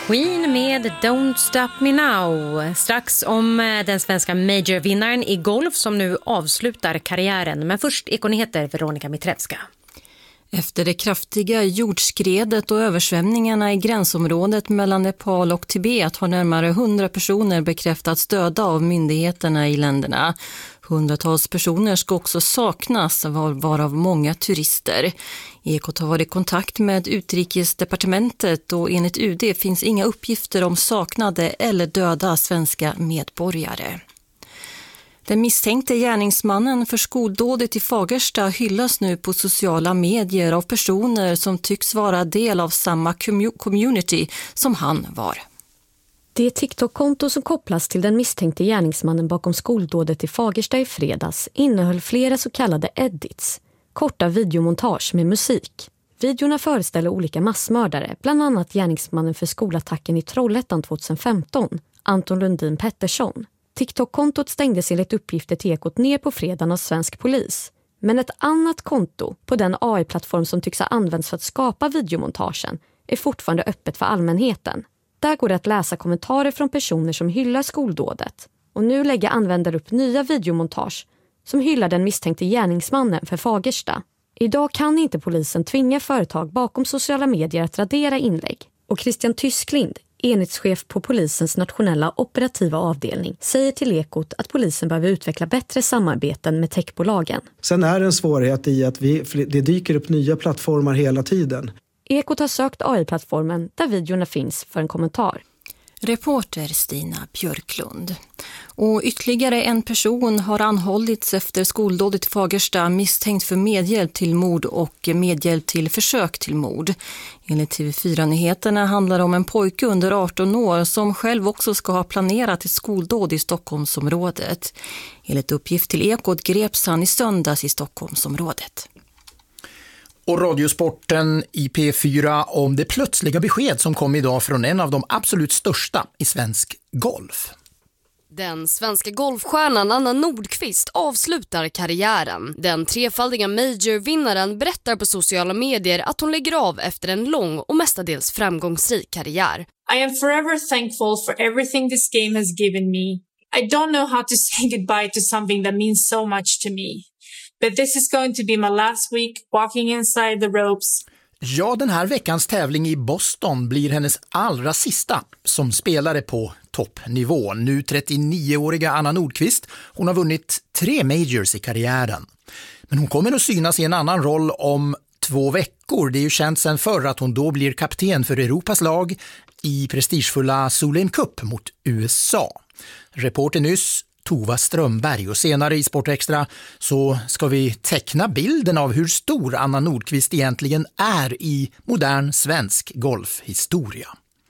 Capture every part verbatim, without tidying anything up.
Queen med Don't Stop Me Now. Strax om den svenska major-vinnaren i golf som nu avslutar karriären. Men först ekonyheter, Veronica Mitrevska. Efter det kraftiga jordskredet och översvämningarna i gränsområdet mellan Nepal och Tibet har närmare hundra personer bekräftats döda av myndigheterna i länderna. Hundratals personer ska också saknas, varav många turister. Ekot har varit i kontakt med Utrikesdepartementet och enligt U D finns inga uppgifter om saknade eller döda svenska medborgare. Den misstänkte gärningsmannen för skoldådet i Fagersta hyllas nu på sociala medier av personer som tycks vara del av samma community som han var. Det TikTok-konto som kopplas till den misstänkte gärningsmannen bakom skoldådet i Fagersta i fredags innehöll flera så kallade edits, korta videomontage med musik. Videorna föreställer olika massmördare, bland annat gärningsmannen för skolattacken i Trollhättan tjugohundrafemton, Anton Lundin Pettersson. TikTok-kontot stängdes enligt uppgifter till Ekot ner på fredagen av svensk polis. Men ett annat konto på den A I-plattform som tycks ha använts för att skapa videomontagen är fortfarande öppet för allmänheten. Där går det att läsa kommentarer från personer som hyllar skoldådet. Och nu lägger användare upp nya videomontage som hyllar den misstänkte gärningsmannen för Fagersta. Idag kan inte polisen tvinga företag bakom sociala medier att radera inlägg. Och Christian Tysklind, enhetschef på polisens nationella operativa avdelning, säger till Ekot att polisen behöver utveckla bättre samarbeten med techbolagen. Sen är det en svårighet i att vi, det dyker upp nya plattformar hela tiden. Ekot har sökt A I-plattformen där videorna finns för en kommentar. Reporter Stina Björklund. Och ytterligare en person har anhållits efter skoldådet i Fagersta misstänkt för medhjälp till mord och medhjälp till försök till mord. Enligt T V fyra-nyheterna handlar det om en pojke under arton år som själv också ska ha planerat ett skoldåd i Stockholmsområdet. Enligt uppgift till Ekot greps han i söndags i Stockholmsområdet. Och radiosporten i P fyra om det plötsliga besked som kom idag från en av de absolut största i svensk golf. Den svenska golfstjärnan Anna Nordqvist avslutar karriären. Den trefaldiga major-vinnaren berättar på sociala medier att hon lägger av efter en lång och mestadels framgångsrik karriär. I am forever thankful for everything this game has given me. I don't know how to say goodbye to something that means so much to me. But this is going to be my last week walking inside the ropes. Ja, den här veckans tävling i Boston blir hennes allra sista som spelare på toppnivå. Nu trettionioåriga Anna Nordqvist, hon har vunnit tre majors i karriären. Men hon kommer att synas i en annan roll om två veckor. Det är ju känt sedan förr att hon då blir kapten för Europas lag i prestigefulla Solheim Cup mot U S A. Reporter nyss Tova Strömberg, och senare i Sportextra så ska vi teckna bilden av hur stor Anna Nordqvist egentligen är i modern svensk golfhistoria.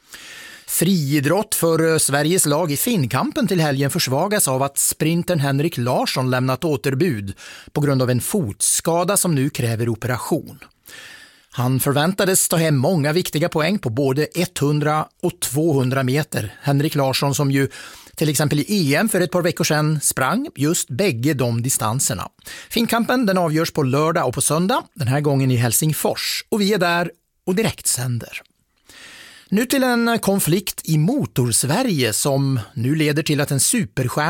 Friidrott för Sveriges lag i Finnkampen till helgen försvagas av att sprintern Henrik Larsson lämnat återbud på grund av en fotskada som nu kräver operation. Han förväntades ta hem många viktiga poäng på både hundra och tvåhundra meter. Henrik Larsson som ju till exempel i E M för ett par veckor sedan sprang just bägge de distanserna. Finnkampen den avgörs på lördag och på söndag, den här gången i Helsingfors. Och vi är där och direkt sänder. Nu till en konflikt i Motorsverige som nu leder till att en superstjärna